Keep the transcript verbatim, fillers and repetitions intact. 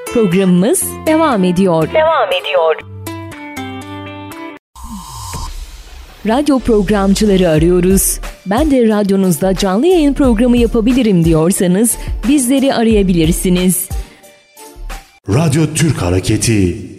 Programımız devam ediyor. Devam ediyor. Radyo programcıları arıyoruz. Ben de radyonuzda canlı yayın programı yapabilirim diyorsanız bizleri arayabilirsiniz. Radyo Türk Hareketi